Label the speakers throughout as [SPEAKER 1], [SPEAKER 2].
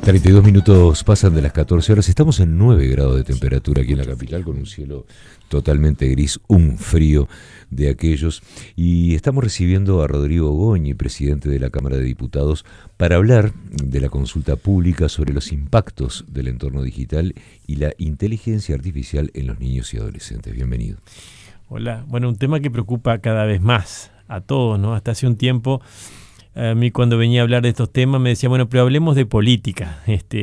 [SPEAKER 1] 32 minutos pasan de las 14 horas. Estamos en 9 grados de temperatura aquí en la capital, con un cielo totalmente gris, un frío de aquellos. Y estamos recibiendo a Rodrigo Goñi, presidente de la Cámara de Diputados, para hablar de la consulta pública sobre los impactos del entorno digital y la inteligencia artificial en los niños y adolescentes. Bienvenido.
[SPEAKER 2] Hola. Bueno, un tema que preocupa cada vez más a todos, ¿no? Hasta hace un tiempo, a mí cuando venía a hablar de estos temas me decía, bueno, pero hablemos de política.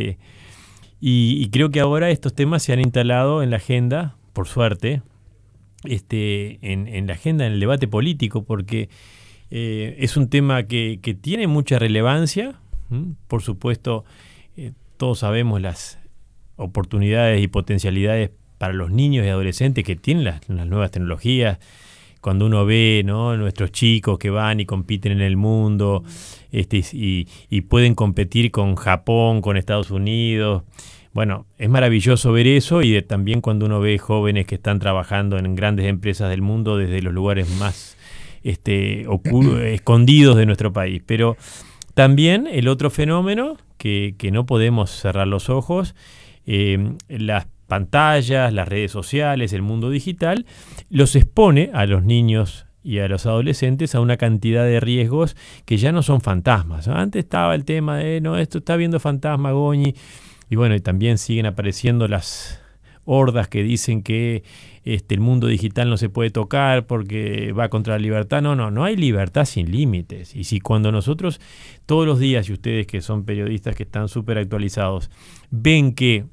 [SPEAKER 2] Y creo que ahora estos temas se han instalado en la agenda, por suerte, en la agenda, en el debate político, porque es un tema que tiene mucha relevancia. Por supuesto, todos sabemos las oportunidades y potencialidades para los niños y adolescentes que tienen las nuevas tecnologías. Cuando uno ve, ¿no?, nuestros chicos que van y compiten en el mundo y pueden competir con Japón, con Estados Unidos. Bueno, es maravilloso ver eso, y también cuando uno ve jóvenes que están trabajando en grandes empresas del mundo desde los lugares más escondidos de nuestro país. Pero también el otro fenómeno que no podemos cerrar los ojos, las pantallas, las redes sociales, el mundo digital, los expone a los niños y a los adolescentes a una cantidad de riesgos que ya no son fantasmas. Antes estaba el tema de, no, esto está viendo fantasma, Goñi, y bueno, y también siguen apareciendo las hordas que dicen que el mundo digital no se puede tocar porque va contra la libertad. No hay libertad sin límites. Y si cuando nosotros todos los días, y ustedes que son periodistas que están súper actualizados, ven que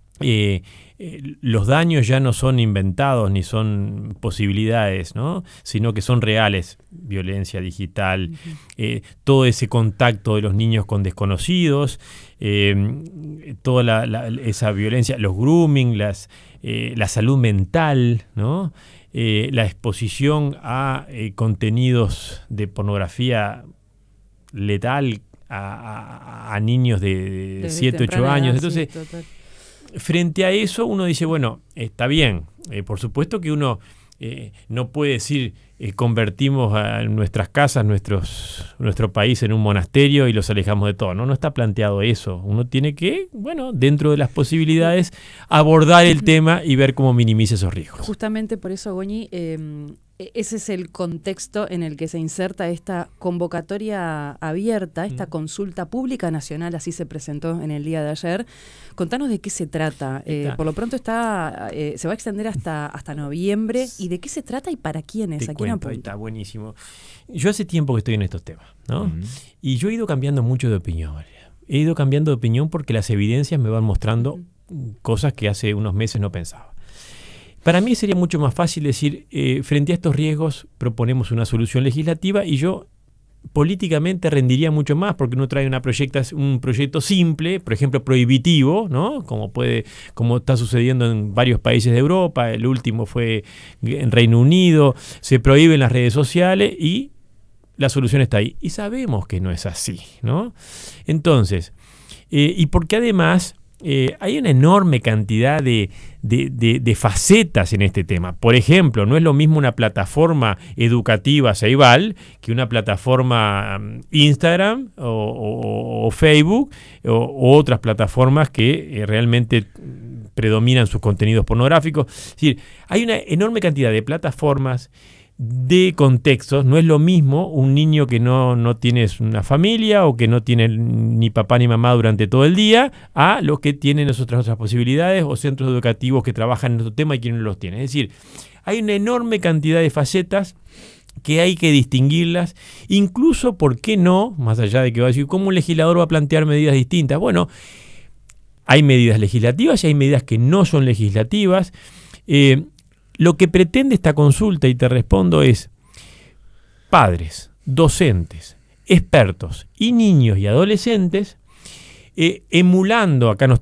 [SPEAKER 2] los daños ya no son inventados ni son posibilidades, ¿no?, sino que son reales. Violencia digital, todo ese contacto de los niños con desconocidos, toda esa violencia, los grooming, la salud mental, ¿no?, la exposición a contenidos de pornografía letal a niños de 7, 8 años. Entonces, sí, frente a eso uno dice, bueno, está bien, por supuesto que uno no puede decir convertimos a nuestras casas, nuestro país en un monasterio y los alejamos de todo. No está planteado eso. Uno tiene que, bueno, dentro de las posibilidades, abordar el tema y ver cómo minimiza esos riesgos.
[SPEAKER 3] Justamente por eso, Goñi, ese es el contexto en el que se inserta esta convocatoria abierta, esta consulta pública nacional, así se presentó en el día de ayer. Contanos de qué se trata. Por lo pronto se va a extender hasta noviembre. ¿Y de qué se trata y para quiénes? ¿A quién apunta?
[SPEAKER 2] Está buenísimo. Yo hace tiempo que estoy en estos temas, ¿no? Y yo he ido cambiando mucho de opinión. He ido cambiando de opinión porque las evidencias me van mostrando cosas que hace unos meses no pensaba. Para mí sería mucho más fácil decir, frente a estos riesgos proponemos una solución legislativa, y yo políticamente rendiría mucho más porque uno trae un proyecto simple, por ejemplo prohibitivo, ¿no?, como está sucediendo en varios países de Europa. El último fue en Reino Unido. Se prohíben las redes sociales y la solución está ahí. Y sabemos que no es así, ¿no? Entonces, y porque además hay una enorme cantidad de facetas en este tema. Por ejemplo, no es lo mismo una plataforma educativa Ceibal que una plataforma Instagram o Facebook o otras plataformas que realmente predominan sus contenidos pornográficos. Es decir, hay una enorme cantidad de plataformas, de contextos. No es lo mismo un niño que no tiene una familia o que no tiene ni papá ni mamá durante todo el día, a los que tienen otras posibilidades, o centros educativos que trabajan en otro tema y quienes no los tienen. Es decir, hay una enorme cantidad de facetas que hay que distinguirlas, incluso, ¿por qué no?, más allá de que va a decir, ¿cómo un legislador va a plantear medidas distintas? Bueno, hay medidas legislativas y hay medidas que no son legislativas. Lo que pretende esta consulta, y te respondo, es padres, docentes, expertos y niños y adolescentes emulando, acá no